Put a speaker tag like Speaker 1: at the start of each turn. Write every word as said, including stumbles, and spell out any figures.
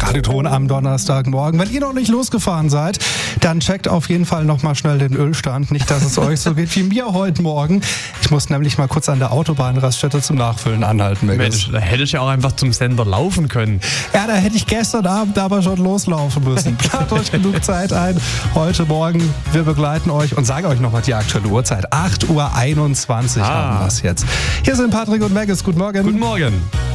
Speaker 1: Radioton am Donnerstagmorgen. Wenn ihr noch nicht losgefahren seid, dann checkt auf jeden Fall nochmal schnell den Ölstand. Nicht, dass es euch so geht wie mir heute Morgen. Ich muss nämlich mal kurz an der Autobahnraststätte zum Nachfüllen anhalten.
Speaker 2: Mensch, da hätte ich ja auch einfach zum Sender laufen können.
Speaker 1: Ja, da hätte ich gestern Abend aber schon loslaufen müssen. Plant euch genug Zeit ein. Heute Morgen, wir begleiten euch und sagen euch nochmal die aktuelle Uhrzeit. acht Uhr einundzwanzig ah. haben wir es jetzt. Hier sind Patrick und Maggis. Guten Morgen.
Speaker 2: Guten Morgen.